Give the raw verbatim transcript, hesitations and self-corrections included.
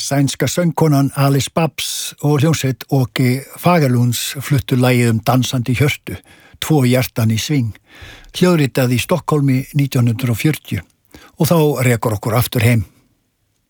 Sænska söngkonan Alice Babs og hljómsveit Åke Fagerlunds fluttu lagið um dansandi hjörtu, Tvo hjartan í sving, hljóðritað í Stokkólmi nítján hundrað og fjörutíu og þá rekur okkur aftur heim.